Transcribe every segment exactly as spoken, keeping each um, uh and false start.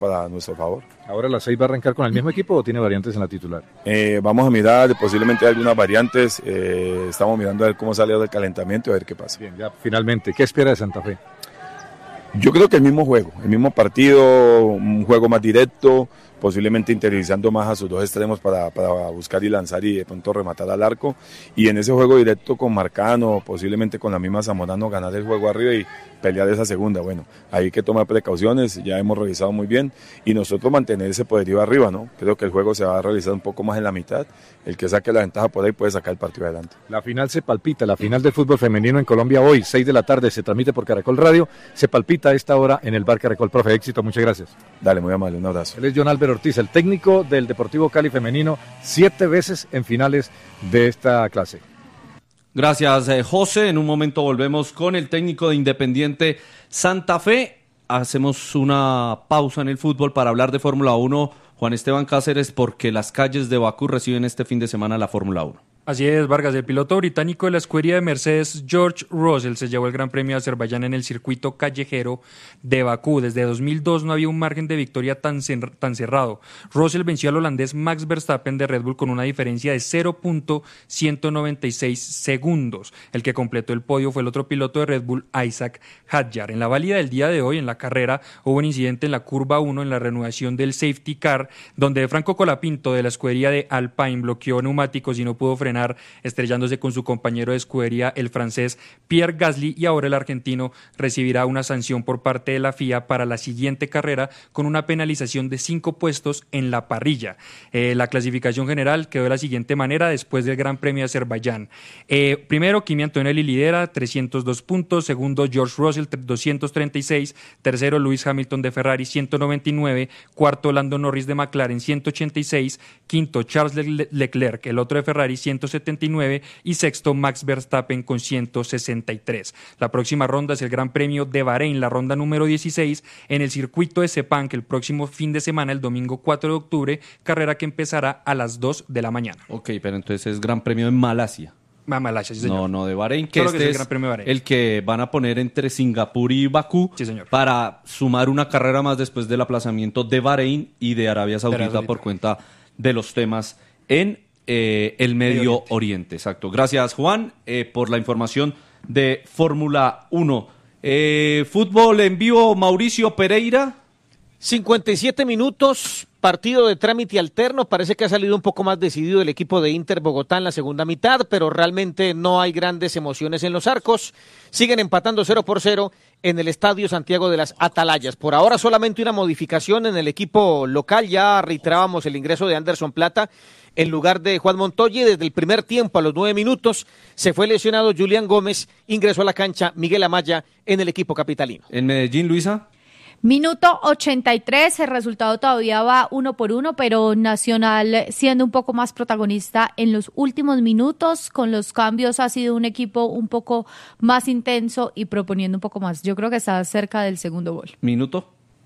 para nuestro favor. ¿Ahora la seis va a arrancar con el mismo equipo o tiene variantes en la titular? Eh, vamos a mirar posiblemente algunas variantes, eh, estamos mirando a ver cómo sale el calentamiento y a ver qué pasa. Bien, ya finalmente, ¿qué espera de Santa Fe? Yo creo que el mismo juego, el mismo partido, un juego más directo, posiblemente interiorizando más a sus dos extremos para, para buscar y lanzar y de pronto rematar al arco, y en ese juego directo con Marcano, posiblemente con la misma Zamorano, ganar el juego arriba y pelear esa segunda. Bueno, hay que tomar precauciones, ya hemos revisado muy bien, y nosotros mantener ese poderío arriba, ¿no? Creo que el juego se va a realizar un poco más en la mitad, el que saque la ventaja por ahí puede sacar el partido adelante. La final se palpita, la final del fútbol femenino en Colombia hoy, seis de la tarde, se transmite por Caracol Radio, se palpita a esta hora en el Bar Caracol. Profe, éxito, muchas gracias. Dale, muy amable, un abrazo. Él es John Álvaro Ortiz, el técnico del Deportivo Cali femenino, siete veces en finales de esta clase. Gracias, eh, José. En un momento volvemos con el técnico de Independiente Santa Fe. Hacemos una pausa en el fútbol para hablar de Fórmula uno. Juan Esteban Cáceres, porque las calles de Bakú reciben este fin de semana la Fórmula uno. Así es, Vargas. El piloto británico de la escudería de Mercedes, George Russell, se llevó el Gran Premio de Azerbaiyán en el circuito callejero de Bakú. Desde dos mil dos no había un margen de victoria tan, cer- tan cerrado. Russell venció al holandés Max Verstappen de Red Bull con una diferencia de cero punto ciento noventa y seis segundos. El que completó el podio fue el otro piloto de Red Bull, Isaac Hadjar. En la válida del día de hoy, en la carrera, hubo un incidente en la curva uno en la reanudación del safety car, donde Franco Colapinto de la escudería de Alpine bloqueó neumáticos y no pudo frenar, estrellándose con su compañero de escudería, el francés Pierre Gasly, y ahora el argentino recibirá una sanción por parte de la F I A para la siguiente carrera con una penalización de cinco puestos en la parrilla. Eh, la clasificación general quedó de la siguiente manera después del Gran Premio de Azerbaiyán. Eh, primero, Kimi Antonelli lidera, trescientos dos puntos. Segundo, George Russell, doscientos treinta y seis. Tercero, Lewis Hamilton de Ferrari, ciento noventa y nueve. Cuarto, Lando Norris de McLaren, ciento ochenta y seis. Quinto, Charles Le- Leclerc, el otro de Ferrari, ciento setenta y nueve. Y sexto, Max Verstappen con ciento sesenta y tres. La próxima ronda es el Gran Premio de Bahrein, la ronda número dieciséis, en el circuito de Sepang, que el próximo fin de semana, el domingo cuatro de octubre, carrera que empezará a las dos de la mañana. Ok, pero entonces es Gran Premio en Malasia. Malasia, sí, señor. No, no de Bahrein, que Solo este que es el es Gran Premio de Bahrein. el que van a poner entre Singapur y Bakú, Sí, señor. para sumar una carrera más después del aplazamiento de Bahrein y de Arabia Saudita, Saudita. por cuenta de los temas en eh, el Medio, Medio Oriente. Oriente. Exacto. Gracias, Juan, eh, por la información de Fórmula uno. Eh, fútbol en vivo, Mauricio Pereira. cincuenta y siete minutos, partido de trámite alterno. Parece que ha salido un poco más decidido el equipo de Inter Bogotá en la segunda mitad, pero realmente no hay grandes emociones en los arcos. Siguen empatando cero por cero en el Estadio Santiago de las Atalayas. Por ahora solamente una modificación en el equipo local. Ya reiterábamos el ingreso de Anderson Plata en lugar de Juan Montoya. Desde el primer tiempo, a los nueve minutos, se fue lesionado Julián Gómez. Ingresó a la cancha Miguel Amaya en el equipo capitalino. En Medellín, Luisa. Minuto ochenta y tres, el resultado todavía va uno por uno, pero Nacional siendo un poco más protagonista en los últimos minutos. Con los cambios ha sido un equipo un poco más intenso y proponiendo un poco más. Yo creo que está cerca del segundo gol. Minuto.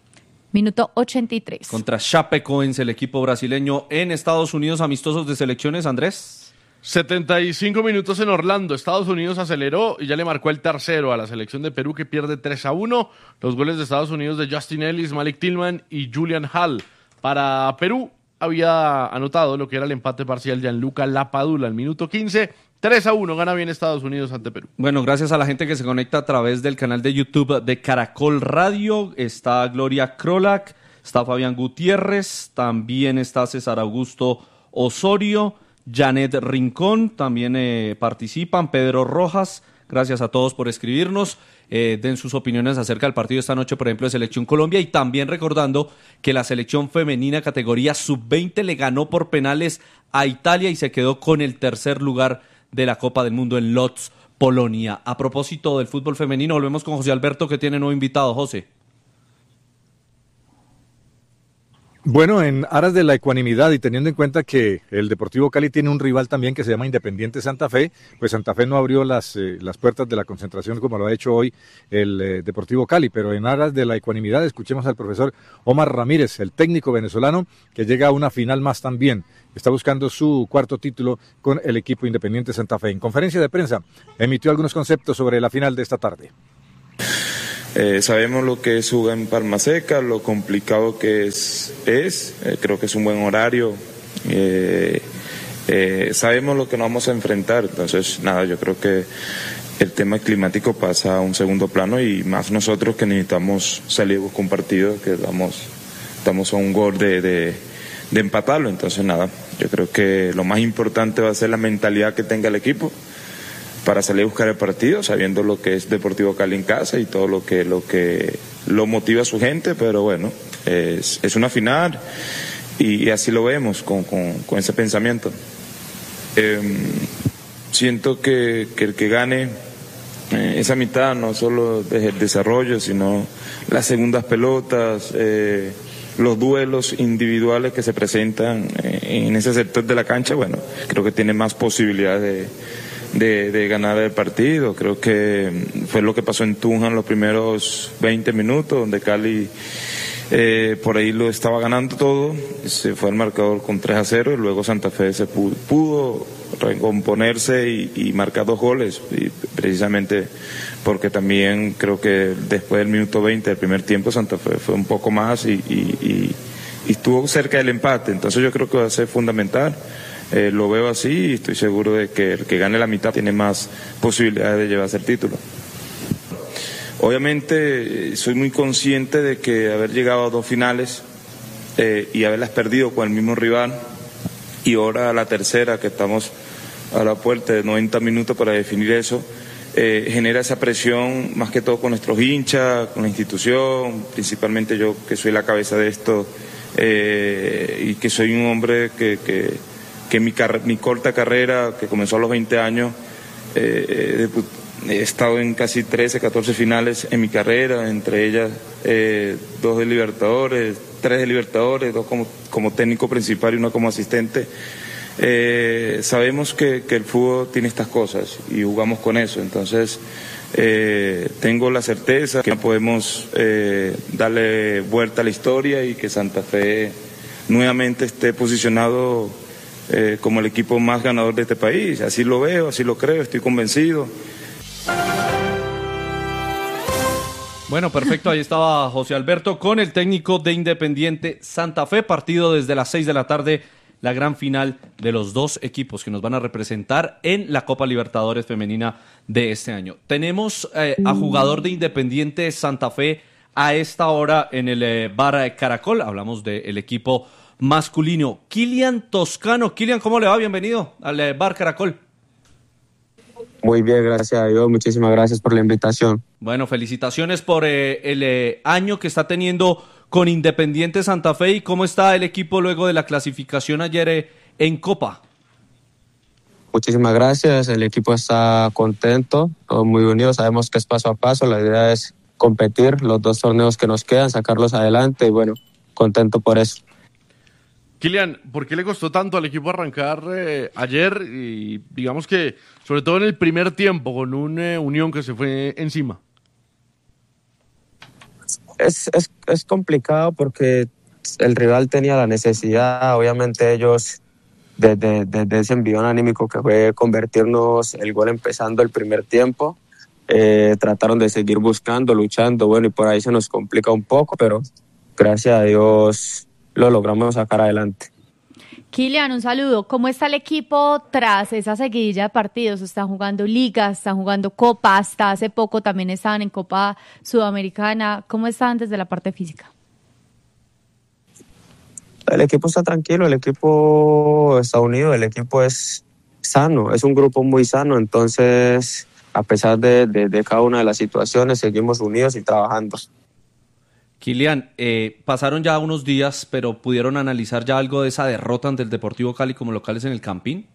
Minuto ochenta y tres. Contra Chapecoense, el equipo brasileño en Estados Unidos, amistosos de selecciones, Andrés. setenta y cinco minutos en Orlando. Estados Unidos aceleró y ya le marcó el tercero a la selección de Perú, que pierde tres a uno. Los goles de Estados Unidos de Justin Ellis, Malik Tillman y Julian Hall. Para Perú había anotado lo que era el empate parcial Gianluca Lapadula al minuto quince. tres a uno, gana bien Estados Unidos ante Perú. Bueno, gracias a la gente que se conecta a través del canal de YouTube de Caracol Radio. Está Gloria Krolak, está Fabián Gutiérrez, también está César Augusto Osorio, Janet Rincón, también eh, participan, Pedro Rojas. Gracias a todos por escribirnos, eh, den sus opiniones acerca del partido esta noche, por ejemplo, de Selección Colombia, y también recordando que la selección femenina categoría sub veinte le ganó por penales a Italia y se quedó con el tercer lugar de la Copa del Mundo en Lodz, Polonia. A propósito del fútbol femenino, volvemos con José Alberto, que tiene nuevo invitado. José. Bueno, en aras de la ecuanimidad y teniendo en cuenta que el Deportivo Cali tiene un rival también que se llama Independiente Santa Fe, pues Santa Fe no abrió las, eh, las puertas de la concentración como lo ha hecho hoy el eh, Deportivo Cali, pero en aras de la ecuanimidad escuchemos al profesor Omar Ramírez, el técnico venezolano que llega a una final más también. Está buscando su cuarto título con el equipo Independiente Santa Fe. En conferencia de prensa emitió algunos conceptos sobre la final de esta tarde. Eh, sabemos lo que es jugar en Palma Seca, lo complicado que es, es eh, creo que es un buen horario, eh, eh, sabemos lo que nos vamos a enfrentar, entonces nada, yo creo que el tema climático pasa a un segundo plano y más nosotros que necesitamos salir a buscar un partido, que damos, estamos a un gol de, de, de empatarlo, entonces nada, yo creo que lo más importante va a ser la mentalidad que tenga el equipo para salir a buscar el partido, sabiendo lo que es Deportivo Cali en casa y todo lo que lo que lo motiva a su gente, pero bueno, es, es una final y, y así lo vemos con, con, con ese pensamiento. Eh, siento que, que el que gane eh, esa mitad, no solo desde el desarrollo, sino las segundas pelotas, eh, los duelos individuales que se presentan eh, en ese sector de la cancha, bueno, creo que tiene más posibilidades de De, de ganar el partido. Creo que fue lo que pasó en Tunja en los primeros veinte minutos, donde Cali eh, por ahí lo estaba ganando todo, se fue al marcador con tres a cero y luego Santa Fe se pudo, pudo recomponerse y, y marcar dos goles, y precisamente porque también creo que después del minuto veinte del primer tiempo Santa Fe fue un poco más y, y, y, y estuvo cerca del empate, entonces yo creo que va a ser fundamental. Eh, lo veo así y estoy seguro de que el que gane la mitad tiene más posibilidades de llevarse el título. Obviamente soy muy consciente de que haber llegado a dos finales eh, y haberlas perdido con el mismo rival y ahora a la tercera, que estamos a la puerta de noventa minutos para definir eso, eh, genera esa presión más que todo con nuestros hinchas, con la institución, principalmente yo que soy la cabeza de esto eh, y que soy un hombre que... que que mi, car- mi corta carrera, que comenzó a los veinte años, eh, he estado en casi trece, catorce finales en mi carrera, entre ellas eh, dos de Libertadores, tres de Libertadores, dos como, como técnico principal y uno como asistente. Eh, sabemos que, que el fútbol tiene estas cosas y jugamos con eso, entonces eh, tengo la certeza que podemos eh, darle vuelta a la historia y que Santa Fe nuevamente esté posicionado Eh, como el equipo más ganador de este país. Así lo veo, así lo creo, estoy convencido. Bueno, perfecto, ahí estaba José Alberto con el técnico de Independiente Santa Fe, partido desde las seis de la tarde, la gran final de los dos equipos que nos van a representar en la Copa Libertadores Femenina de este año. Tenemos eh, a jugador de Independiente Santa Fe a esta hora en el eh, Bar Caracol, hablamos del equipo masculino. Kilian Toscano. Kilian, ¿cómo le va? Bienvenido al eh, Bar Caracol. Muy bien, gracias a Dios. Muchísimas gracias por la invitación. Bueno, felicitaciones por eh, el eh, año que está teniendo con Independiente Santa Fe y cómo está el equipo luego de la clasificación ayer eh, en Copa. Muchísimas gracias. El equipo está contento, todos muy unidos. Sabemos que es paso a paso. La idea es competir los dos torneos que nos quedan, sacarlos adelante y bueno, contento por eso. Kilian, ¿por qué le costó tanto al equipo arrancar eh, ayer? Y digamos que, sobre todo en el primer tiempo, con una eh, Unión que se fue encima. Es, es, es complicado porque el rival tenía la necesidad, obviamente ellos, desde de, de ese envión anímico que fue convertirnos el gol empezando el primer tiempo, eh, trataron de seguir buscando, luchando, bueno, y por ahí se nos complica un poco, pero gracias a Dios lo logramos sacar adelante. Kilian, un saludo. ¿Cómo está el equipo tras esa seguidilla de partidos? Están jugando ligas, están jugando Copa, hasta hace poco también estaban en Copa Sudamericana. ¿Cómo están desde la parte física? El equipo está tranquilo, el equipo está unido, el equipo es sano, es un grupo muy sano, entonces a pesar de, de, de cada una de las situaciones seguimos unidos y trabajando. Kilian, eh, pasaron ya unos días, pero ¿pudieron analizar ya algo de esa derrota ante el Deportivo Cali como locales en el Campín?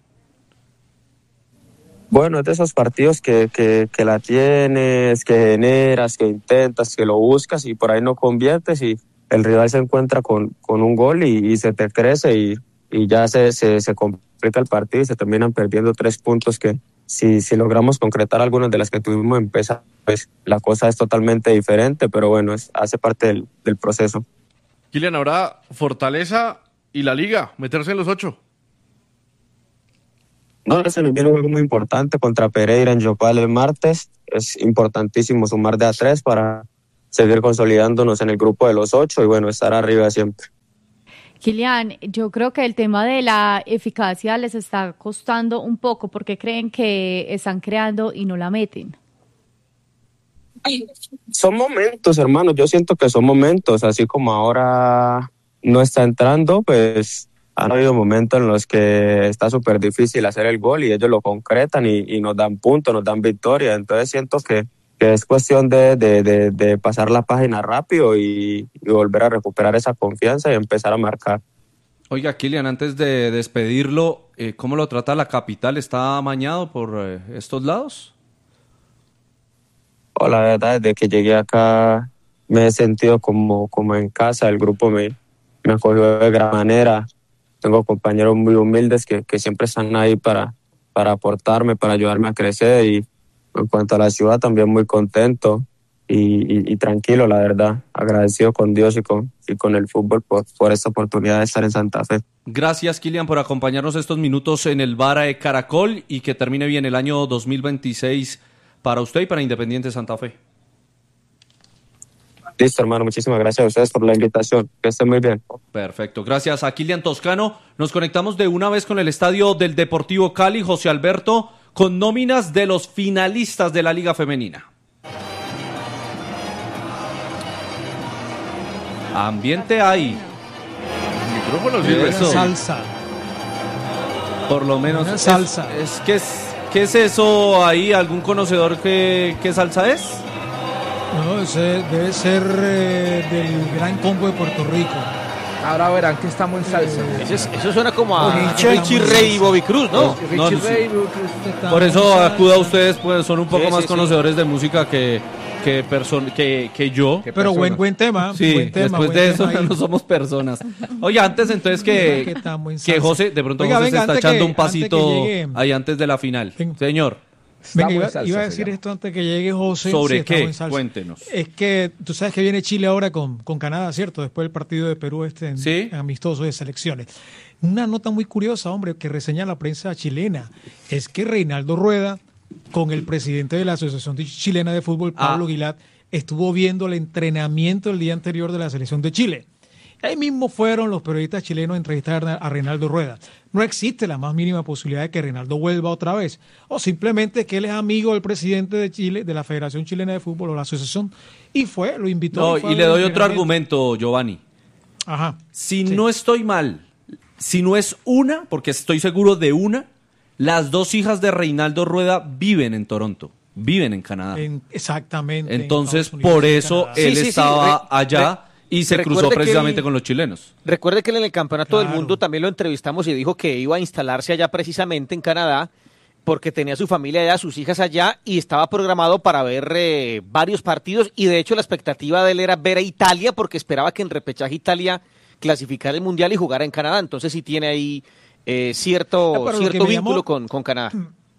Bueno, es de esos partidos que, que, que la tienes, que generas, que intentas, que lo buscas y por ahí no conviertes y el rival se encuentra con, con un gol y, y se te crece y, y ya se, se, se complica el partido y se terminan perdiendo tres puntos que si, si logramos concretar algunas de las que tuvimos empezar, pues la cosa es totalmente diferente, pero bueno, es, hace parte del, del proceso. Kilian, ahora Fortaleza y la Liga, meterse en los ocho. No, se nos viene un juego muy importante contra Pereira en Yopal el martes. Es importantísimo sumar de a tres para, seguir consolidándonos en el grupo de los ocho y bueno, estar arriba siempre. Kylian, yo creo que el tema de la eficacia les está costando un poco porque creen que están creando y no la meten. Son momentos, hermano, yo siento que son momentos, así como ahora no está entrando, pues han habido momentos en los que está súper difícil hacer el gol y ellos lo concretan y, y nos dan puntos, nos dan victoria, entonces siento que, que es cuestión de, de, de, de pasar la página rápido y, y volver a recuperar esa confianza y empezar a marcar. Oiga, Kylian, antes de despedirlo, eh, ¿cómo lo trata la capital? ¿Está amañado por eh, estos lados? Oh, la verdad, desde que llegué acá me he sentido como, como en casa, el grupo me, me acogió de gran manera. Tengo compañeros muy humildes que, que siempre están ahí para, para aportarme, para ayudarme a crecer y en cuanto a la ciudad también muy contento y, y, y tranquilo, la verdad, agradecido con Dios y con, y con el fútbol por, por esta oportunidad de estar en Santa Fe. Gracias, Kylian, por acompañarnos estos minutos en el Vara de Caracol y que termine bien el año dos mil veintiséis para usted y para Independiente Santa Fe. Listo, hermano, muchísimas gracias a ustedes por la invitación, que estén muy bien. Perfecto, gracias a Kylian Toscano. Nos conectamos de una vez con el estadio del Deportivo Cali, José Alberto, con nóminas de los finalistas de la Liga Femenina. Ambiente hay. Micrófonos Sí, y eso. Salsa. Por lo menos. Una es- salsa. Es, que es, ¿qué es eso ahí? ¿Algún conocedor qué, qué salsa es? No, ese debe ser eh, del Gran Combo de Puerto Rico. Ahora verán que estamos en salsa. Eso, es- eso suena como a Richie. Richie Ray y Bobby Cruz, ¿no? No, no, Richie sí. Ray, Lucas. Por eso acuda a ustedes, pues son un poco Sí, más sí, sí. conocedores de música que, que, person- que, que yo. Qué Pero buen persona. buen tema. Sí, buen tema, después buen de tema eso ahí. no somos personas. Oye, antes entonces que, Que estamos en que salsa. José, de pronto Oiga, José venga, se está antes echando que- un pasito antes que llegue- ahí antes de la final. Venga. Señor, Venga, Estamos iba, en salsa, iba a se decir llama. esto antes que llegue José. ¿sobre sí, estamos qué? en salsa. Cuéntenos. Es que tú sabes que viene Chile ahora con, con Canadá, ¿cierto? Después del partido de Perú este en, Sí. en amistoso de selecciones. Una nota muy curiosa, hombre, que reseña la prensa chilena, es que Reinaldo Rueda, con el presidente de la Asociación de- Chilena de Fútbol, Pablo Ah. Guilat, estuvo viendo el entrenamiento el día anterior de la selección de Chile. Ahí mismo fueron los periodistas chilenos a entrevistar a Reinaldo Rueda. No existe la más mínima posibilidad de que Reinaldo vuelva otra vez. O simplemente que él es amigo del presidente de Chile, de la Federación Chilena de Fútbol o la asociación, y fue, lo invitó. no, fue y a le ver doy el otro entrenamiento. argumento, Giovanni. Ajá. Si Sí. no estoy mal, si no es una, porque estoy seguro de una, las dos hijas de Reinaldo Rueda viven en Toronto, viven en Canadá. En- exactamente. en Entonces, Estados Unidos por y en eso Canadá. Sí, él sí, sí, estaba re- allá re- y se recuerde cruzó que precisamente él- con los chilenos. Recuerde que en el Campeonato del Claro. Mundo también lo entrevistamos y dijo que iba a instalarse allá precisamente en Canadá porque tenía su familia allá, sus hijas allá y estaba programado para ver eh, varios partidos y de hecho la expectativa de él era ver a Italia porque esperaba que en repechaje Italia clasificara el Mundial y jugara en Canadá. Entonces sí tiene ahí eh, cierto, Ah, pero lo cierto que me vínculo llamó- con, con Canadá.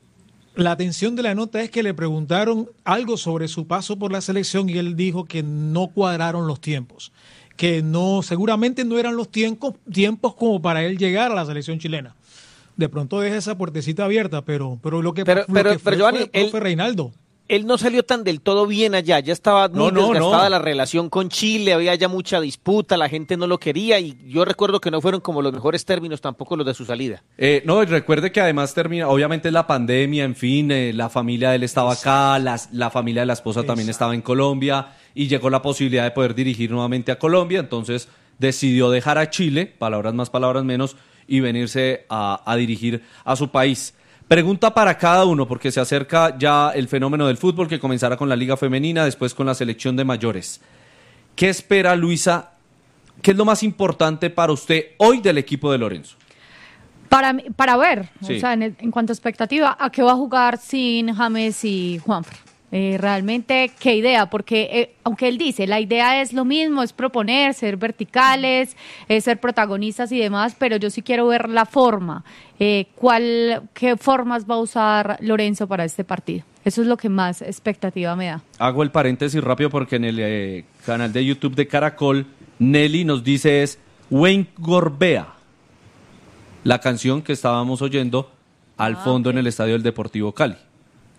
La atención de la nota es que le preguntaron algo sobre su paso por la selección y él dijo que no cuadraron los tiempos, que no, seguramente no eran los tiempos, tiempos como para él llegar a la selección chilena. De pronto deja esa puertecita abierta, pero, pero lo que, Pero- lo pero- que fue, pero, Giovanni, fue el él- profe Reinaldo. Él no salió tan del todo bien allá, ya estaba muy No, no, desgastada no. la relación con Chile, había ya mucha disputa, la gente no lo quería y yo recuerdo que no fueron como los mejores términos tampoco los de su salida. Eh, no, y recuerde que además termina, obviamente la pandemia, en fin, eh, la familia de él estaba acá, las- la familia de la esposa también Exacto. estaba en Colombia y llegó la posibilidad de poder dirigir nuevamente a Colombia, entonces decidió dejar a Chile, palabras más, palabras menos, y venirse a, a dirigir a su país. Pregunta para cada uno, porque se acerca ya el fenómeno del fútbol que comenzará con la Liga Femenina, después con la selección de mayores. ¿Qué espera, Luisa? ¿Qué es lo más importante para usted hoy del equipo de Lorenzo? Para, mí- para ver, Sí. o sea, en, en cuanto a expectativa, ¿a qué va a jugar sin James y Juanfran? Eh, realmente, ¿qué idea? Porque, eh, aunque él dice, la idea es lo mismo, es proponer, ser verticales, eh, ser protagonistas y demás, pero yo sí quiero ver la forma. Eh, ¿cuál, ¿Qué formas va a usar Lorenzo para este partido? Eso es lo que más expectativa me da. Hago el paréntesis rápido porque en el eh, canal de YouTube de Caracol, Nelly nos dice es Wayne Gorbea, la canción que estábamos oyendo al Ah, fondo ok. en el estadio del Deportivo Cali.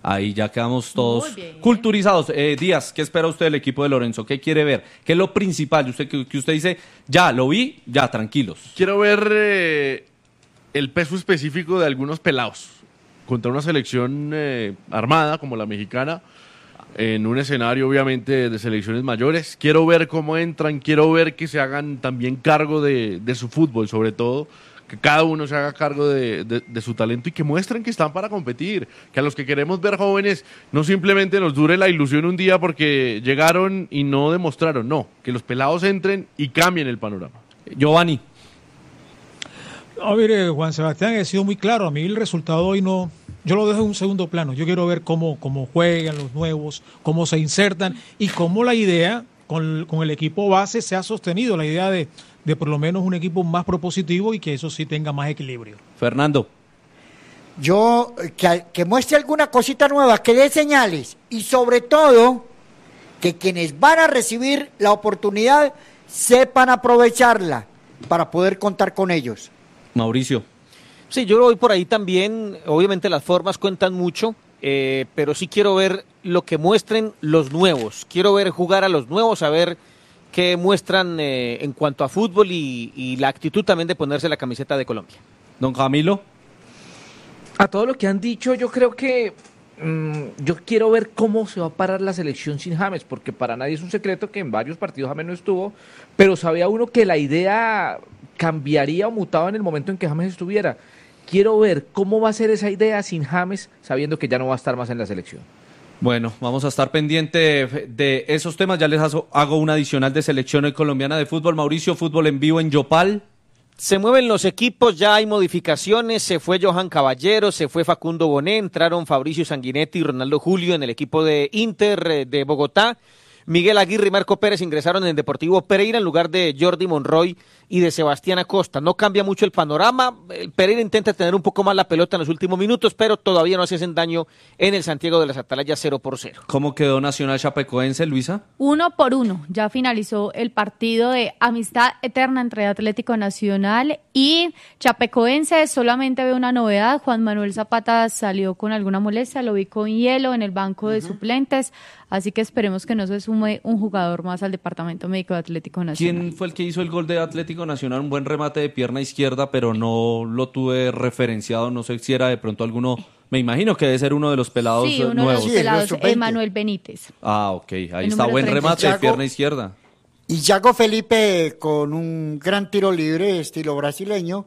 Ahí ya quedamos todos culturizados. Eh, Díaz, ¿qué espera usted del equipo de Lorenzo? ¿Qué quiere ver? ¿Qué es lo principal? Usted, que, que usted dice, ya, lo vi, ya, tranquilos. Quiero ver eh, el peso específico de algunos pelados contra una selección eh, armada como la mexicana, en un escenario obviamente de selecciones mayores. Quiero ver cómo entran, quiero ver que se hagan también cargo de, de su fútbol, sobre todo, que cada uno se haga cargo de, de, de su talento y que muestren que están para competir, que a los que queremos ver jóvenes no simplemente nos dure la ilusión un día porque llegaron y no demostraron, no, que los pelados entren y cambien el panorama. Giovanni. No, mire, Juan Sebastián, he sido muy claro, a mí el resultado hoy no, yo lo dejo en un segundo plano, yo quiero ver cómo, cómo juegan los nuevos, cómo se insertan y cómo la idea con, con el equipo base se ha sostenido, la idea de de por lo menos un equipo más propositivo y que eso sí tenga más equilibrio. Fernando. Yo, que, que muestre alguna cosita nueva, que dé señales y sobre todo que quienes van a recibir la oportunidad sepan aprovecharla para poder contar con ellos. Mauricio. Sí, yo voy por ahí también, obviamente las formas cuentan mucho, eh, pero sí quiero ver lo que muestren los nuevos, quiero ver jugar a los nuevos, a ver que muestran eh, en cuanto a fútbol y, y la actitud también de ponerse la camiseta de Colombia. Don Camilo. A todo lo que han dicho, yo creo que mmm, yo quiero ver cómo se va a parar la selección sin James, porque para nadie es un secreto que en varios partidos James no estuvo, pero sabía uno que la idea cambiaría o mutaba en el momento en que James estuviera. Quiero ver cómo va a ser esa idea sin James, sabiendo que ya no va a estar más en la selección. Bueno, vamos a estar pendiente de, de esos temas. Ya les hago una adicional de selección colombiana de fútbol. Mauricio, fútbol en vivo en Yopal. Se mueven los equipos, ya hay modificaciones. Se fue Johan Caballero, se fue Facundo Boné, entraron Fabricio Sanguinetti y Ronaldo Julio en el equipo de Inter de Bogotá. Miguel Aguirre y Marco Pérez ingresaron en el Deportivo Pereira en lugar de Jordi Monroy y de Sebastián Acosta. No cambia mucho el panorama. El Pereira intenta tener un poco más la pelota en los últimos minutos, pero todavía no se hacen daño en el Santiago de las Atalayas cero por cero. ¿Cómo quedó Nacional Chapecoense, Luisa? Uno por uno. Ya finalizó el partido de amistad eterna entre Atlético Nacional y Chapecoense. Solamente veo una novedad. Juan Manuel Zapata salió con alguna molestia, lo vi con hielo en el banco de uh-huh. suplentes. Así que esperemos que no se sume un jugador más al Departamento Médico de Atlético Nacional. ¿Quién fue el que hizo el gol de Atlético Nacional? Un buen remate de pierna izquierda, pero no lo tuve referenciado. No sé si era de pronto alguno. Me imagino que debe ser uno de los pelados sí, uno nuevos. De los pelados, Emanuel Benítez. Ah, ok. Ahí está, buen remate de pierna izquierda. Y Yago Felipe, con un gran tiro libre, estilo brasileño,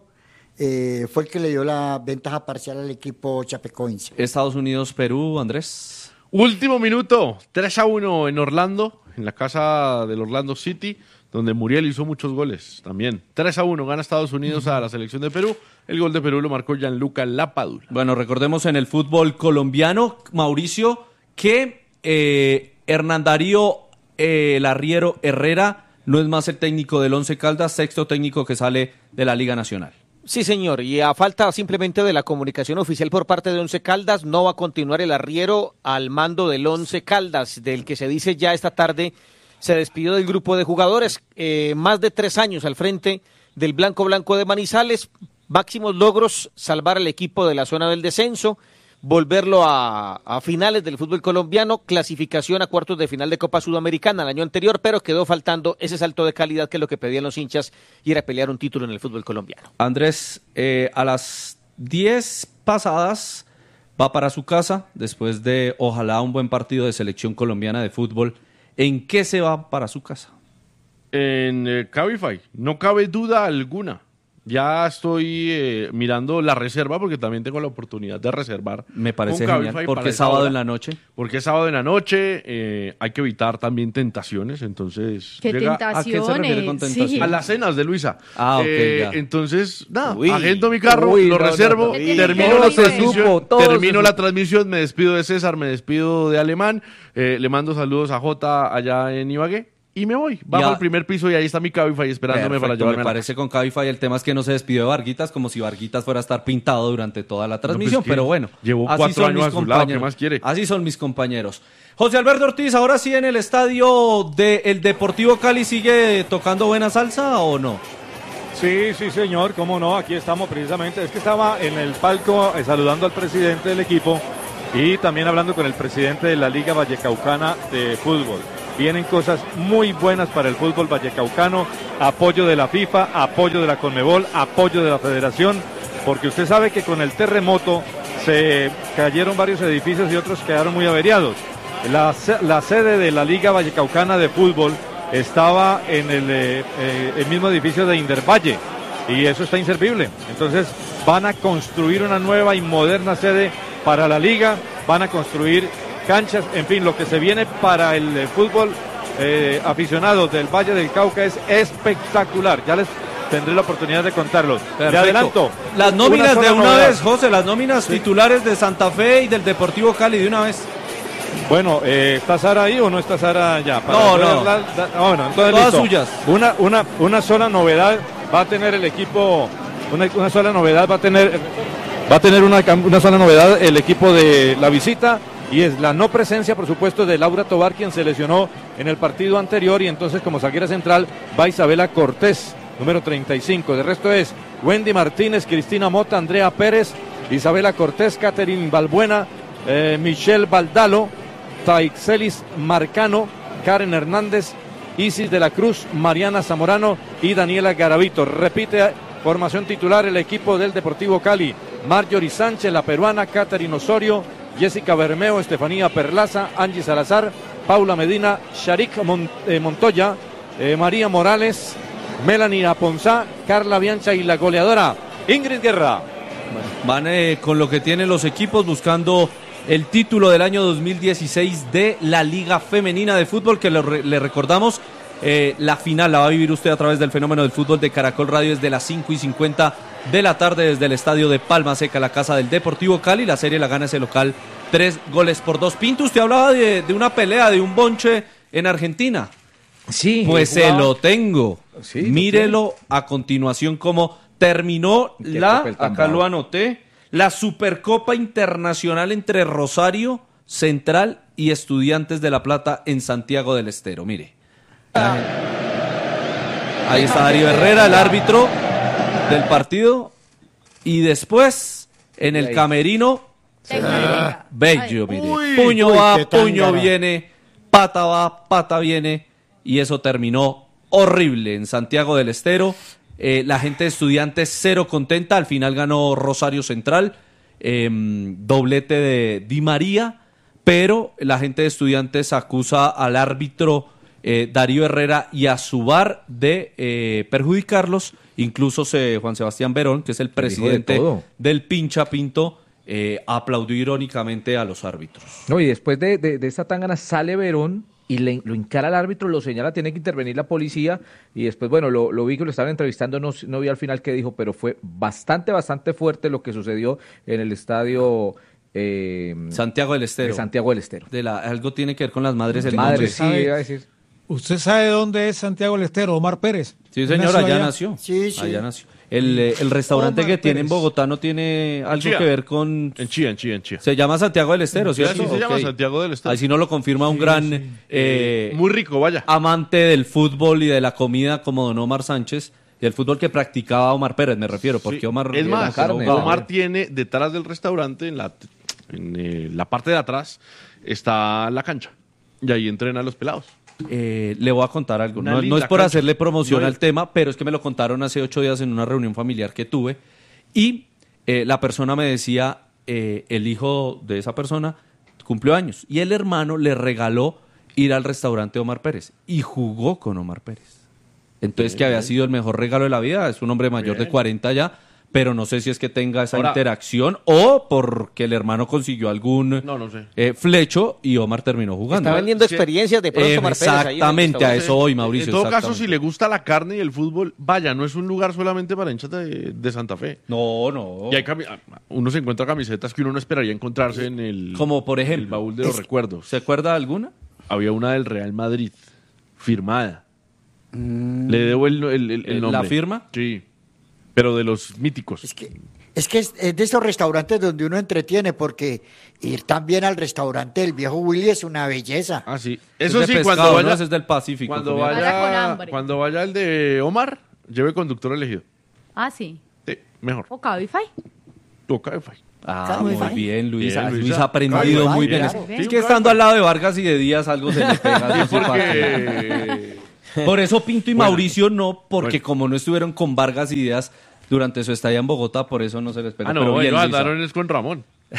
eh, fue el que le dio la ventaja parcial al equipo chapecoense. Estados Unidos, Perú, Andrés. Último minuto, tres a uno en Orlando, en la casa del Orlando City, donde Muriel hizo muchos goles también. tres a uno gana Estados Unidos a la selección de Perú. El gol de Perú lo marcó Gianluca Lapadula. Bueno, recordemos en el fútbol colombiano, Mauricio, que eh, Hernán Darío eh, Larriero Herrera no es más el técnico del Once Caldas, sexto técnico que sale de la Liga Nacional. Sí, señor, y a falta simplemente de la comunicación oficial por parte de Once Caldas, no va a continuar el arriero al mando del Once Caldas, del que se dice ya esta tarde se despidió del grupo de jugadores, eh, más de tres años al frente del Blanco Blanco de Manizales, máximos logros, salvar al equipo de la zona del descenso, volverlo a, a finales del fútbol colombiano, clasificación a cuartos de final de Copa Sudamericana el año anterior, pero quedó faltando ese salto de calidad que es lo que pedían los hinchas y era pelear un título en el fútbol colombiano. Andrés, eh, a las diez pasadas va para su casa, después de ojalá un buen partido de selección colombiana de fútbol. ¿En qué se va para su casa? En eh, Cabify, no cabe duda alguna. Ya estoy eh, mirando la reserva porque también tengo la oportunidad de reservar. Me parece genial. ¿Por qué sábado hora. en la noche? Porque es sábado en la noche. Eh, hay que evitar también tentaciones. Entonces, ¿Qué llega... tentaciones? ¿A qué se refiere con tentaciones? Sí. A las cenas de Luisa. Ah, ok, eh, ya. Entonces, nada, Uy. agendo mi carro, Uy, lo no, reservo, no, no. termino Todo la se transmisión, supo, todo termino se la supo. transmisión, me despido de César, me despido de Alemán, eh, le mando saludos a Jota allá en Ibagué. Y me voy, bajo Ya. al primer piso y ahí está mi Cabify esperándome Perfecto, para llevarme me a la parece casa. con Cabify. El tema es que no se despidió de Varguitas, como si Varguitas fuera a estar pintado durante toda la transmisión, No, pues, pero ¿qué? bueno. Llevó así cuatro son años mis a su lado, ¿qué compañeros. más quiere? Así son mis compañeros. José Alberto Ortiz, ahora sí en el estadio del Deportivo Cali, ¿sigue tocando buena salsa o no? Sí, sí, señor, cómo no, aquí estamos precisamente. Es que estaba en el palco eh, saludando al presidente del equipo y también hablando con el presidente de la Liga Vallecaucana de Fútbol. Vienen cosas muy buenas para el fútbol vallecaucano, apoyo de la FIFA, apoyo de la Conmebol, apoyo de la Federación, porque usted sabe que con el terremoto se cayeron varios edificios y otros quedaron muy averiados. La, la sede de la Liga Vallecaucana de Fútbol estaba en el, eh, eh, el mismo edificio de Indervalle y eso está inservible. Entonces van a construir una nueva y moderna sede para la Liga, van a construir canchas, en fin, lo que se viene para el eh, fútbol eh, aficionado del Valle del Cauca es espectacular. Ya les tendré la oportunidad de contarlos. Perfecto. Le adelanto. Las nóminas una de una novedad. vez, José, las nóminas Sí. titulares de Santa Fe y del Deportivo Cali de una vez. Bueno, eh, ¿está Sara ahí o no está Sara ya? Para No, poder no. hablar, da- ah, bueno, entonces Todas listo. suyas. Una, una, una sola novedad va a tener el equipo, una, una sola novedad va a tener, va a tener una, cam- una sola novedad el equipo de la visita, y es la no presencia, por supuesto, de Laura Tobar, quien se lesionó en el partido anterior, y entonces como zaguera central va Isabela Cortés, número treinta y cinco. De resto es Wendy Martínez, Cristina Mota, Andrea Pérez, Isabela Cortés, Catherine Balbuena, eh, Michelle Baldalo, Taixelis Marcano, Karen Hernández, Isis de la Cruz, Mariana Zamorano y Daniela Garavito. Repite formación titular el equipo del Deportivo Cali: Marjorie Sánchez, la peruana, Catherine Osorio, Jessica Bermeo, Estefanía Perlaza, Angie Salazar, Paula Medina, Sharik Mon- eh, Montoya, eh, María Morales, Melanie Aponzá, Carla Biancha y la goleadora Ingrid Guerra. Van eh, con lo que tienen los equipos buscando el título del año dos mil dieciséis de la Liga Femenina de Fútbol, que le, re- le recordamos, eh, la final la va a vivir usted a través del Fenómeno del Fútbol de Caracol Radio desde las cinco y cincuenta de la tarde desde el estadio de Palma Seca, la casa del Deportivo Cali. La serie la gana ese local tres goles por dos. Pinto, usted hablaba de, de una pelea, de un bonche en Argentina. Sí. Pues se jugaba- lo tengo. Sí, lo Mírelo a continuación cómo terminó Qué la, papel tan acá bravo. lo anoté, la Supercopa Internacional entre Rosario Central y Estudiantes de La Plata en Santiago del Estero. Mire. Ahí está Darío Herrera, el árbitro del partido. Y después, en el Ahí. camerino, Técnica. bello, mire. Uy, puño uy, va, qué puño tangana. viene, pata va, pata viene. Y eso terminó horrible en Santiago del Estero. Eh, la gente de Estudiantes cero contenta. Al final ganó Rosario Central. eh, doblete de Di María. Pero la gente de Estudiantes acusa al árbitro eh, Darío Herrera y a su bar de eh, perjudicarlos. Incluso se, Juan Sebastián Verón, que es el dijo de presidente todo. del Pincha Pinto, eh, aplaudió irónicamente a los árbitros. No, y después de, de, de esta tangana sale Verón y le, lo encara al árbitro, lo señala, tiene que intervenir la policía, y después, bueno, lo, lo vi que lo estaban entrevistando, no, no vi al final qué dijo, pero fue bastante, bastante fuerte lo que sucedió en el estadio eh, Santiago del Estero. de Santiago del Estero. De la, algo tiene que ver con las madres del Madre, nombre. sí, ¿sabe? iba a decir. ¿Usted sabe dónde es Santiago del Estero? Omar Pérez. Sí, señor, Nació allá allá. nació. Sí, sí. Allá nació. El, eh, el restaurante Omar que tiene en Pérez. Bogotá no tiene algo Chía. que ver con... En Chía, en Chía, en Chía. Se llama Santiago del Estero, Sí, ¿cierto? así se llama Ok. Santiago del Estero. Ahí sí no lo confirma un gran eh, Muy rico, vaya. amante del fútbol y de la comida como don Omar Sánchez, y el fútbol que practicaba Omar Pérez, me refiero, porque Sí. Omar... Es era más, carne, jugaba. Omar tiene detrás del restaurante, en la, en eh, la parte de atrás, está la cancha. Y ahí entrenan los pelados. Eh, le voy a contar algo. Una No, no linda es por cancha. hacerle promoción No, al tema, pero es que me lo contaron hace ocho días en una reunión familiar que tuve. Y eh, la persona me decía, eh, el hijo de esa persona cumplió años. Y el hermano le regaló ir al restaurante Omar Pérez. Y jugó con Omar Pérez. Entonces, que había sido el mejor regalo de la vida. Es un hombre mayor de cuarenta ya. Pero no sé si es que tenga esa Ahora- interacción o porque el hermano consiguió algún No, no sé. eh, flecho y Omar terminó jugando. Está vendiendo Es que- experiencias de pronto Eh, Omar Pérez ahí en el exactamente, a restaurante. eso hoy, Mauricio. En todo caso, exactamente. si le gusta la carne y el fútbol, vaya, no es un lugar solamente para hinchas de, de Santa Fe. No, no. Y hay cami- uno se encuentra camisetas que uno no esperaría encontrarse en el, Como por el ejemplo, baúl de los recuerdos. ¿se acuerda de alguna? Había una del Real Madrid, firmada. Le debo el, el- el- el ¿La nombre. firma? Sí, pero de los míticos. Es que, es que es, es de esos restaurantes donde uno entretiene, porque ir también al restaurante del viejo Willy es una belleza. Ah, sí. Es Eso de sí, pescado, cuando ¿no? vaya, Ese es del Pacífico. cuando comida. Vaya con vaya, hambre. cuando vaya el de Omar, lleve conductor elegido. Ah, sí. Sí, mejor. O Cabify. O Cabify. Ah, Muy muy fácil. bien, Luis. Bien, Luis Luisa. ha aprendido Claro, muy bien. claro. Es que estando al lado de Vargas y de Díaz algo se le pega. Sí, porque... Por eso Pinto y Bueno. Mauricio no, porque Bueno. como no estuvieron con Vargas y Díaz durante su estadía en Bogotá, por eso no se les pega. Ah, no, Pero bien, ellos Luisa. andaron es con Ramón.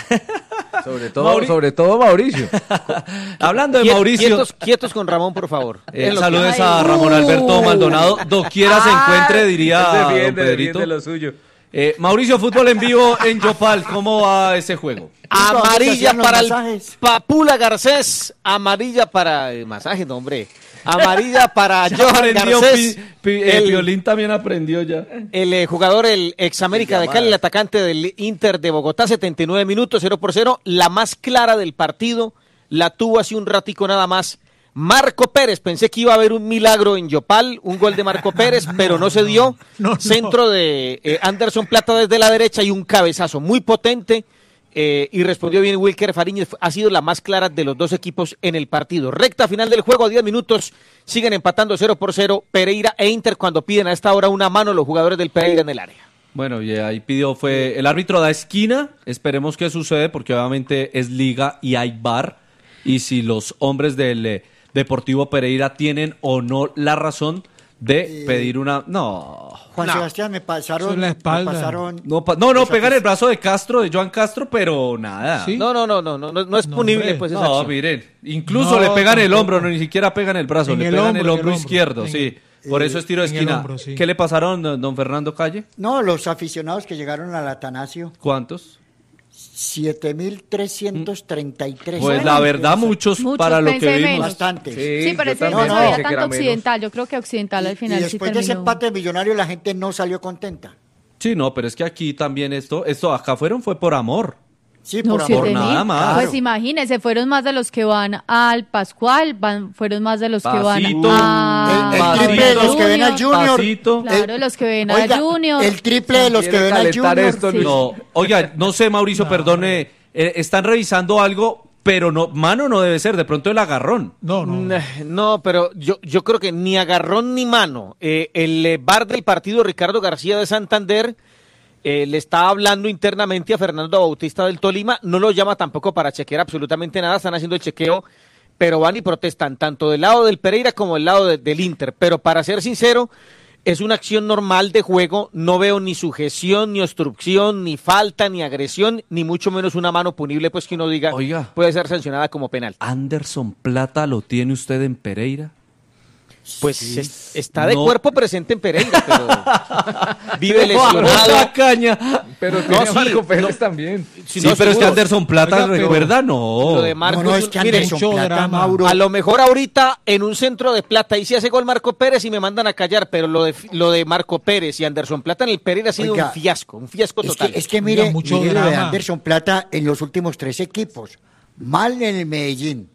Sobre todo, Mauri- sobre todo Mauricio. Hablando de Quiet- Mauricio, Quietos, quietos con Ramón, por favor. eh, Es lo que- saludes a Ramón Alberto Maldonado. Doquiera se encuentre, diría don Pedrito. lo suyo. Eh, Mauricio, fútbol en vivo en Yopal. ¿Cómo va ese juego? Amarilla Hacían los para el masajes. Papula Garcés. Amarilla para el masaje, no, hombre. Amarilla para Ya Johan aprendió, Garcés. Pi- Pi- eh, el, Piolín también aprendió ya. el, eh, jugador, el ex América de Cali, el atacante del Inter de Bogotá, setenta y nueve minutos, cero por cero. La más clara del partido la tuvo hace un ratico nada más Marco Pérez. Pensé que iba a haber un milagro en Yopal, un gol de Marco Pérez, pero no se dio. no, no. Centro de eh, Anderson Plata desde la derecha y un cabezazo muy potente. Eh, y respondió bien Wilker Fariñez. Ha sido la más clara de los dos equipos en el partido. Recta final del juego, a diez minutos. Siguen empatando cero por cero Pereira e Inter cuando piden a esta hora una mano los jugadores del Pereira en el área. Bueno, y ahí pidió, fue el árbitro da esquina. Esperemos que sucede porque obviamente es liga y hay V A R. Y si los hombres del eh, Deportivo Pereira tienen o no la razón de pedir una... No. Juan no. Sebastián, me pasaron. Eso en la espalda. Me pasaron No, pa- no, no, pegan el brazo de Castro, de Joan Castro, pero nada. Sí. No, no, no, no, no, no, no es No, punible hombre. pues esa No, acción. miren, incluso No, le pegan el tampoco. hombro, no ni siquiera pegan el brazo, En le el pegan hombro, el en el hombro hombro. izquierdo, En- sí. Por eso es tiro de en el esquina. hombro, sí. ¿Qué le pasaron, don don Fernando Calle? No, los aficionados que llegaron al Atanasio, ¿Cuántos? siete mil trescientos treinta y tres. Pues la verdad, muchos, Muchos, para lo que pensé vimos. menos. Bastantes. Sí, pero yo ese también no, pensé había que tanto era menos. occidental. Yo creo que occidental al Y final sí después de ese terminó. empate millonario, la gente no salió contenta. Sí, no, pero es que aquí también esto, esto acá fueron fue por amor. Sí, No, por siete amor. Por nada mil. más. Pues imagínense, fueron más de los que van al Pascual, van, fueron más de los que van Pasito. a El, el Pasito. triple de los que ven al Junior. Pasito. Claro, El- los que ven Oiga, a Junior. El triple de los que Quiere ven al calentar Junior. esto, Sí. No, oiga, no sé, Mauricio, perdone, eh, están revisando algo, pero no, mano no debe ser, de pronto el agarrón. No, no. Nah, No, pero yo, yo creo que ni agarrón ni mano. Eh, el eh, V A R del partido, Ricardo García de Santander, eh, le está hablando internamente a Fernando Bautista del Tolima. No lo llama tampoco para chequear absolutamente nada. Están haciendo el chequeo, pero van y protestan tanto del lado del Pereira como del lado de- del Inter. Pero para ser sincero, es una acción normal de juego. No veo ni sujeción, ni obstrucción, ni falta, ni agresión, ni mucho menos una mano punible, pues que uno diga Oiga. puede ser sancionada como penal. Anderson Plata lo tiene usted en Pereira. Pues es- está de No. cuerpo presente en Pereira, pero vive Otra lesionado. caña. Pero No, tiene sí, Marco Pérez no. también. Sí, no, pero es que seguro. Anderson Plata, Oiga, pero- recuerda, no. Lo de Marcos, No, no, es que mire, Anderson mucho Plata, drama. Mauro. a lo mejor ahorita en un centro de Plata y si hace gol Marco Pérez y me mandan a callar, pero lo de lo de Marco Pérez y Anderson Plata en el Pereira ha sido Oiga, un fiasco, un fiasco Es total. que, es que mire, Oiga, mucho mire lo de drama. Anderson Plata en los últimos tres equipos. Mal en el Medellín,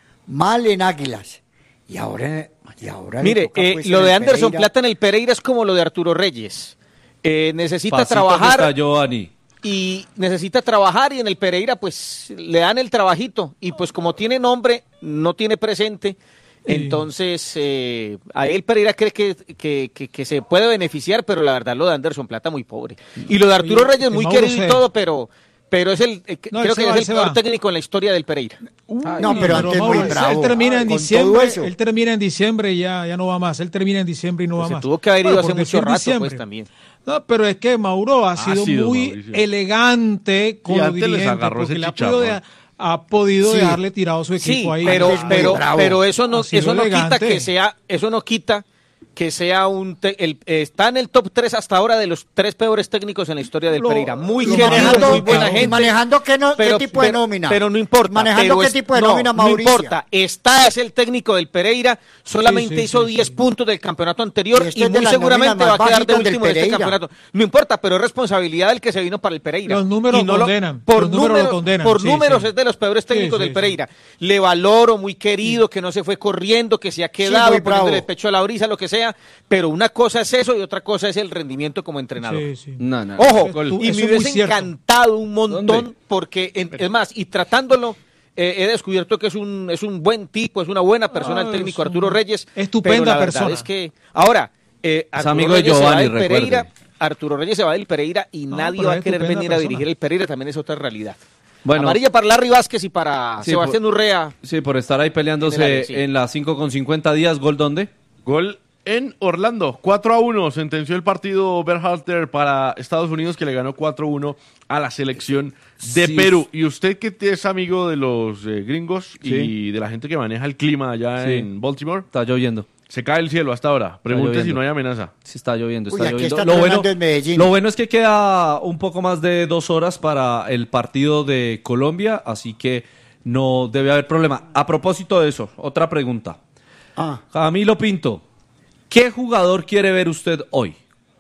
mal en Águilas. Y ahora, y ahora le Mire, toca, eh, pues, lo en de el Anderson Pereira. Plata en el Pereira es como lo de Arturo Reyes. Eh, necesita Pasito que trabajar está Giovanni. y necesita trabajar y en el Pereira pues le dan el trabajito y pues como tiene nombre, no tiene presente, entonces eh, a él Pereira cree que, que, que, que se puede beneficiar, pero la verdad lo de Anderson Plata muy pobre. Y lo de Arturo Oye, Reyes que muy Mauro querido se- y todo, pero pero es el eh, No, creo él se que va, es él el se peor va. técnico en la historia del Pereira. No, pero antes Mauro, muy él- bravo. Él termina en con todo diciembre, eso. él termina en diciembre y ya, ya no va más. Él termina en diciembre y no Pues va se más. tuvo que haber ido Bueno, hace por mucho decir rato diciembre. pues también. No, pero es que Mauro ha sido sido, muy Mauricio. elegante con Y los antes les dirigentes agarró ese porque le ha podido, chicharrón. de- ha podido Sí. dejarle tirado su equipo Sí, ahí. pero, es muy pero, bravo. pero eso no, Ha sido eso no quita elegante. que sea, eso no quita que sea un te- el, está en el top tres hasta ahora de los tres peores técnicos en la historia del Lo- Pereira. Muy lo querido, manejando- muy buena y gente. ¿Y manejando qué, no- pero- qué tipo de pero- nómina? Pero no importa. ¿Manejando pero qué es- tipo de no, nómina, No Mauricio? importa. Está es el técnico del Pereira. Solamente Sí, sí, hizo sí, diez sí. puntos del campeonato anterior Y este y, es de muy las seguramente nóminas va a más quedar de bajitas del último de este Pereira. campeonato. No importa, pero es responsabilidad del que se vino para el Pereira. Los números Y no lo- condenan, por los números números, lo condenan, por sí, números sí. es de los peores técnicos Sí, del sí, Pereira. Le valoro, muy querido, que no se fue corriendo, que se ha quedado muy poniéndole bravo. el pecho a la brisa, lo que sea. Pero una cosa es eso y otra cosa es el rendimiento como entrenador. Sí, sí. No, no. Ojo, Eso es tu- y eso me es muy hubiese cierto. encantado un montón ¿Dónde? porque, en- es más, y tratándolo, eh, he descubierto que es un, es un buen tipo, es una buena persona Ah, el técnico es Arturo un- Reyes. estupenda pero la verdad persona. es que, ahora, eh, Es Arturo amigo de Reyes se va Giovanni, del Pereira, recuerde. Arturo Reyes se va del Pereira y No, nadie pero va a es querer estupenda venir a persona. dirigir el Pereira, también es otra realidad. Bueno. Amarilla para Larry Vázquez y para Sí, Sebastián por- Urrea. Sí, por estar ahí peleándose En el área, sí. en las cinco con cincuenta días. ¿Gol dónde? Gol en Orlando, cuatro a uno, sentenció el partido Berhalter para Estados Unidos, que le ganó cuatro a uno a la selección de Sí. Perú. Y usted que es amigo de los eh, gringos Sí. y de la gente que maneja el clima allá Sí. en Baltimore, Está lloviendo. se cae el cielo hasta ahora. Pregunte si lloviendo. no hay amenaza. Sí, está lloviendo, Uy, está aquí lloviendo. está Lo bueno, tronando en Medellín. lo bueno es que queda un poco más de dos horas para el partido de Colombia, así que no debe haber problema. A propósito de eso, otra pregunta. Ah. Camilo Pinto, ¿qué jugador quiere ver usted hoy?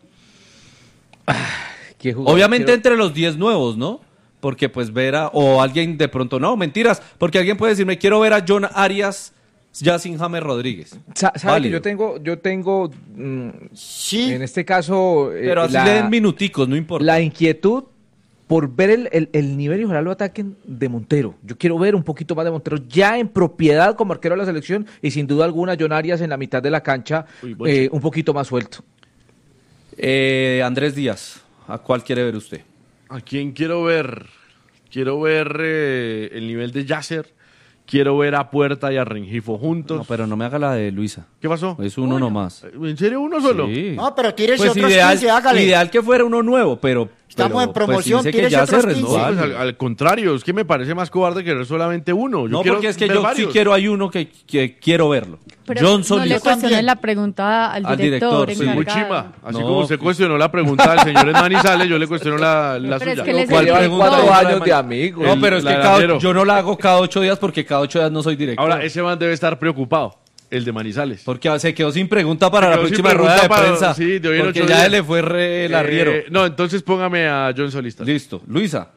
¿Qué jugador Obviamente quiero- entre los diez nuevos, ¿no? Porque pues ver a, o alguien de pronto, no, mentiras, porque alguien puede decirme, quiero ver a John Arias ya sin James Rodríguez. Sa- ¿Sabe que Válido. yo tengo, yo tengo mm, Sí. en este caso eh, Pero así la, le den minuticos, no importa. la inquietud por ver el, el- el nivel y ojalá lo ataquen de Montero. Yo quiero ver un poquito más de Montero ya en propiedad como arquero de la selección y sin duda alguna John Arias en la mitad de la cancha Uy, Boche. eh, un poquito más suelto. Eh, Andrés Díaz, ¿a cuál quiere ver usted? ¿A quién quiero ver? Quiero ver eh, el nivel de Yasser. Quiero ver a Puerta y a Rengifo juntos. No, pero no me haga la de Luisa. ¿Qué pasó? Es uno nomás. ¿En serio uno solo? Sí. No, pero tírese Pues otros ideal, quince, hágale. ideal que fuera uno nuevo, pero... Estamos pero, en promoción, pues, sí dice que tírese ya otros se quince. No, renueva. pues al, al contrario, es que me parece más cobarde querer solamente uno. Yo No, quiero porque es que ver yo varios. sí quiero, hay uno que, que quiero verlo. Pero John no Solís. le cuestiones también. la pregunta al Al director. director, sí. Muy encargado. chima. Así No, como usted que- cuestionó la pregunta del señor Manizales, yo le cuestiono la, la Pero es suya. que les ¿Cuál explico. pregunta? Cuatro La años de de Man- amigo. No, pero es la que de cada- Landero. yo no la hago cada ocho días porque cada ocho días no soy director. Ahora, ese man debe estar preocupado, el de Manizales. Porque se quedó sin pregunta para Se la quedó sin próxima rueda de pregunta para- prensa. sí, de hoy en porque ocho ya días. le fue re el arriero. Eh, no, entonces póngame a John Solista. Listo. Luisa.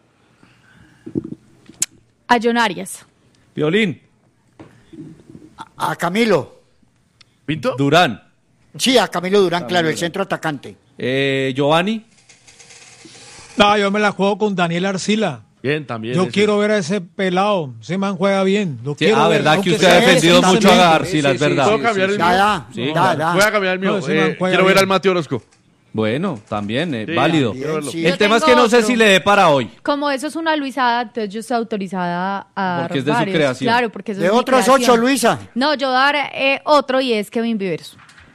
A John Arias. Violín. A Camilo. ¿Pinto? Durán. Sí, a Camilo Durán, claro, el centro atacante. Eh, Giovanni. No, yo me la juego con Daniel Arcila. Bien, también. Yo ese. quiero ver a ese pelado. Ese man juega bien. Lo Sí, quiero ah, ver, verdad que aunque usted ha sea defendido ese mucho a también. Arcila, es verdad. ¿Puedo cambiar el Da, mío? da, Sí, da, claro. da. Voy a cambiar el mío. No, ese man Eh, juega quiero ver bien. al Mati Orozco. Bueno, también, eh, Sí, válido. quiero verlo. sí. El Yo tema es que tengo no sé otro. si le dé para hoy. Como eso es una Luisada, entonces yo estoy autorizada a Porque dar es de su varios. creación. Claro, porque eso De es mi otros creación. ocho, Luisa. No, yo dar eh, otro y es Kevin Viveros.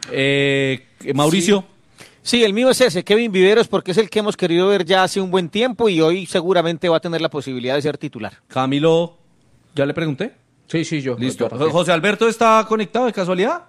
Eh, Mauricio. Sí, el mío es ese, Kevin Viveros, porque es el que hemos querido ver ya hace un buen tiempo y hoy seguramente va a tener la posibilidad de ser titular. Camilo. ¿Ya le pregunté? Sí, sí, yo. Listo. yo- ¿José Alberto está conectado de casualidad?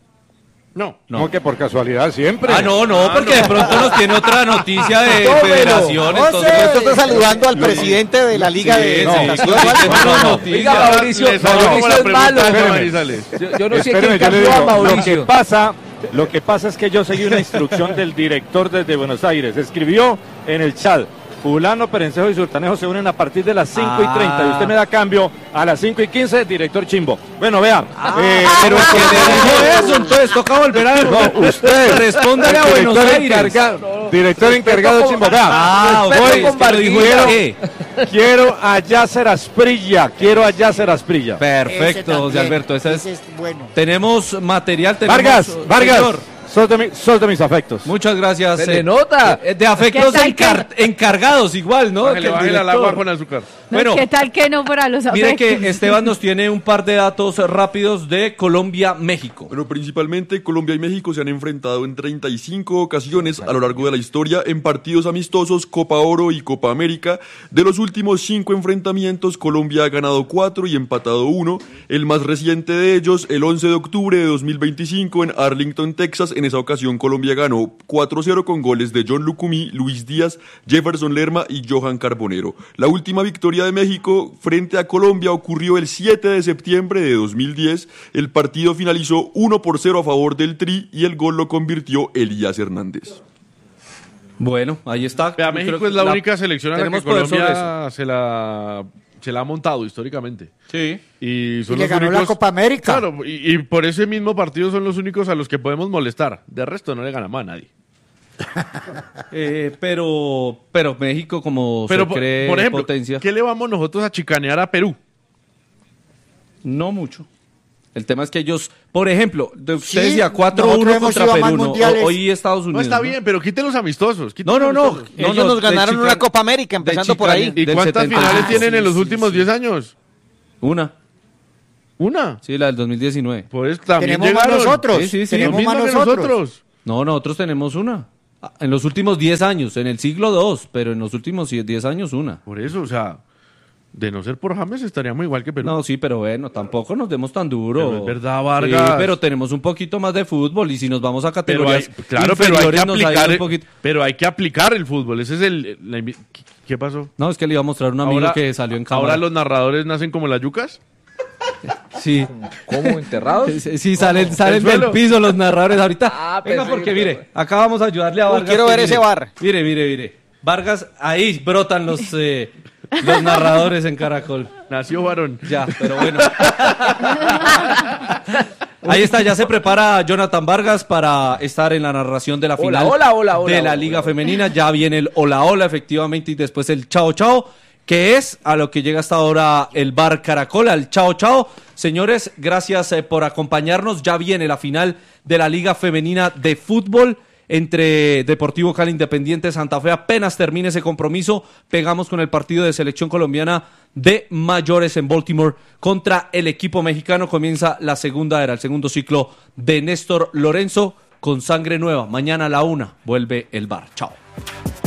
No. No, que por casualidad siempre. Ah, no, no, porque de pronto nos tiene otra noticia de Tómelo. federación. José, Entonces, esto está saludando al presidente de la Liga Sí, de sí, Natación. sí, sí, No, no, no. noticia. Oiga, Mauricio, Le salió como Mauricio la es pregunta malo. de Espéreme. Manizales. Yo, yo no sé Espéreme, qué yo le cambió a digo, lo que Mauricio. pasa, lo que pasa es que yo seguí una instrucción del director desde Buenos Aires. Escribió en el chat, Fulano, Perencejo y Sultanejo se unen a partir de las cinco y treinta y usted me da cambio a las cinco y quince, director Chimbo. Bueno, vea. eh, pero es que le dijo eso, entonces toca volver a... No, usted. Respóndale a el Buenos director Aires. encargado- director encargado Chimbo. Vea, Ah, ok, voy, es que lo dijo quiero, ¿qué? quiero a Yasser Asprilla. Quiero a Yasser Asprilla. Ese Perfecto, José también, Alberto. Esa es... ese es bueno. Tenemos material, tenemos... Vargas, Vargas. Señor, Sos de, mi- sos de mis afectos. muchas gracias. Se le eh, nota. eh, De afectos ¿Qué tal encar- encargados igual, ¿no? Bájele, Que el bájele al agua director. con azúcar. No, Bueno. ¿qué tal que no para los Mire afectos? que Esteban nos tiene un par de datos rápidos de Colombia-México. Bueno, principalmente Colombia y México se han enfrentado en treinta y cinco ocasiones a lo largo de la historia en partidos amistosos, Copa Oro y Copa América. De los últimos cinco enfrentamientos, Colombia ha ganado cuatro y empatado uno. El más reciente de ellos, el once de octubre de dos mil veinticinco en Arlington, Texas. En esa ocasión Colombia ganó cuatro cero con goles de John Lucumí, Luis Díaz, Jefferson Lerma y Johan Carbonero. La última victoria de México frente a Colombia ocurrió el siete de septiembre de dos mil diez. El partido finalizó uno por cero a favor del Tri y el gol lo convirtió Elías Hernández. Bueno, ahí está. Vea, Yo México creo es la que única selección a la que tenemos poder sobre Colombia se la, se la ha montado históricamente. Sí. Y, son Y le los ganó la únicos, Copa América. Claro, y, y por ese mismo partido son los únicos a los que podemos molestar. De resto no le ganamos a nadie. Eh, pero, pero México como Pero, se por, cree por ejemplo, potencia, ¿qué le vamos nosotros a chicanear a Perú? no mucho. El tema es que ellos, por ejemplo, de- usted Sí, decía cuatro nosotros uno hemos contra ido a más Perú, ¿no? mundiales. O- hoy Estados No Unidos. está bien, pero quiten los amistosos. quiten No, no, los no. amistosos. Ellos no, nos de ganaron Chicago- una Copa América, empezando por ahí. Chicago- ¿Y del cuántas setenta. finales Ah, tienen sí, en los sí, últimos sí. diez años? Una. ¿Una? Sí, la del dos mil diecinueve. Pues también Tenemos más llegaron. nosotros. Sí, sí, sí. Lo Tenemos mismo más que nosotros. nosotros. No, nosotros tenemos una. Ah, En los últimos diez años, en el siglo dos, pero en los últimos diez años una. Por eso, o sea, de no ser por James estaríamos igual que Perú. No, sí, pero bueno, tampoco nos demos tan duro. Pero es verdad, Vargas. Sí, pero tenemos un poquito más de fútbol y si nos vamos a Pero hay, categorías claro, pero hay, que inferiores nos ha ido aplicar, un poquito. pero hay que aplicar el fútbol. Ese es el... la invi- ¿Qué- ¿Qué pasó? No, es que le iba a mostrar a un amigo Ahora- que salió en cámara. ¿Ahora los narradores nacen como las yucas? Sí. ¿Cómo? ¿Enterrados? Sí, sí, salen, salen ¿El del suelo? piso los narradores ahorita. Ah, Venga, pensé porque que- mire, acá vamos a ayudarle a Uy, Vargas. quiero que ver mire. ese bar. Mire, mire, mire. Vargas, ahí brotan los, eh, los narradores en Caracol. Nació varón. Ya, pero bueno. Ahí está, ya se prepara Jonathan Vargas para estar en la narración de la Hola, final hola, hola, hola, de la hola, Liga hola. Femenina. Ya viene el hola, hola, efectivamente, y después el chao, chao, que es a lo que llega hasta ahora el bar Caracol, al chao, chao. Señores, gracias eh, por acompañarnos. Ya viene la final de la Liga Femenina de Fútbol entre Deportivo Cali Independiente Santa Fe. Apenas termine ese compromiso, pegamos con el partido de selección colombiana de mayores en Baltimore contra el equipo mexicano. Comienza la segunda era, el segundo ciclo de Néstor Lorenzo con sangre nueva. Mañana a la una vuelve el bar. Chao.